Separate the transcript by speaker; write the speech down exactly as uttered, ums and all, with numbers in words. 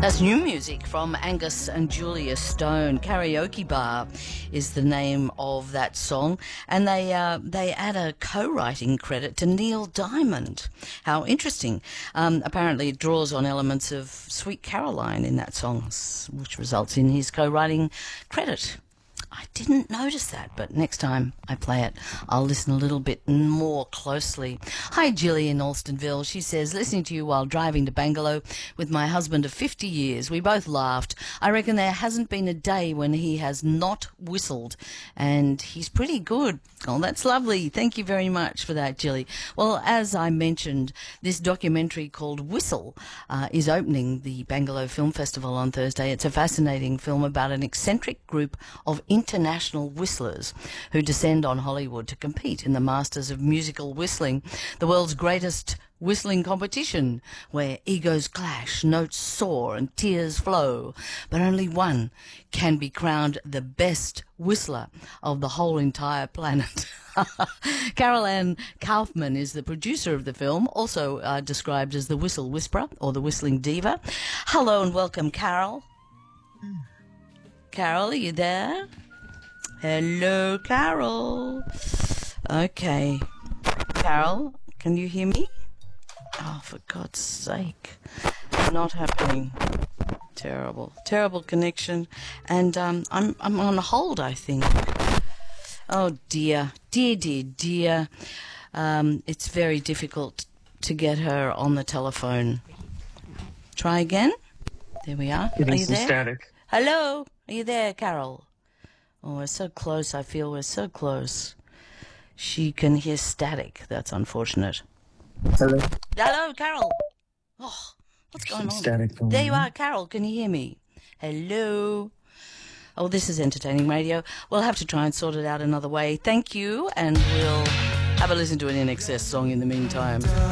Speaker 1: That's new music from Angus and Julia Stone. Karaoke Bar is the name of that song, and they uh, they add a co-writing credit to Neil Diamond. How interesting. Um, apparently it draws on elements of Sweet Caroline in that song, which results in his co-writing credit. I didn't notice that, but next time I play it, I'll listen a little bit more closely. Hi, Jilly in Alstonville. She says, listening to you while driving to Bangalore with my husband of fifty years. We both laughed. I reckon there hasn't been a day when he has not whistled, and he's pretty good. Oh, that's lovely. Thank you very much for that, Jilly. Well, as I mentioned, this documentary called Whistle uh, is opening the Bangalore Film Festival on Thursday. It's a fascinating film about an eccentric group of international whistlers who descend on Hollywood to compete in the Masters of Musical Whistling, the world's greatest whistling competition, where egos clash, notes soar and tears flow, but only one can be crowned the best whistler of the whole entire planet. Carol Ann Kaufman is the producer of the film, also uh, described as the Whistle Whisperer or the Whistling Diva. Hello and welcome, Carol. Carol, are you there? Hello, Carol. Okay. Carol, can you hear me? Oh, for God's sake. Not happening. Terrible. Terrible connection. And um, I'm I'm on hold, I think. Oh, dear. Dear, dear, dear. Um, it's very difficult to get her on the telephone. Try again? There we are.
Speaker 2: Getting
Speaker 1: are you
Speaker 2: some
Speaker 1: there?
Speaker 2: static.
Speaker 1: Hello? Are you there, Carol? Oh, we're so close. I feel we're so close. She can hear static. That's unfortunate.
Speaker 2: Hello.
Speaker 1: Hello, Carol. Oh, what's going on?
Speaker 2: Static going
Speaker 1: There you
Speaker 2: on.
Speaker 1: are, Carol. Can you hear me? Hello. Oh, this is entertaining radio. We'll have to try and sort it out another way. Thank you, and we'll have a listen to an I N X S song in the meantime.